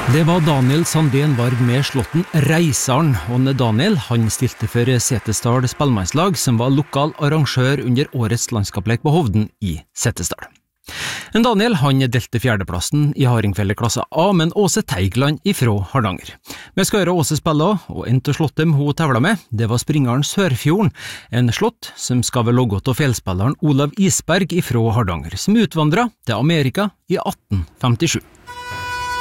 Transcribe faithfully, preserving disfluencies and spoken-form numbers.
Det var Daniel Sandén Varg med slåtten Reisaren, og Daniel han stilte for Setesdal spellemannslag, som var lokal arrangør under årets landskapslek på Hovden i Setesdal. En Daniel han delte fjerdeplassen i Hardingfele-klasse A, men Åse Teigland ifra Hardanger. Vi skal høre Åse spille, og en til slåttem hun tevla med, det var springeren Sørfjorden, en slått som skal vel logge til fjellspilleren Olav Isberg ifra Hardanger, som utvandret til Amerika i atten femtisju.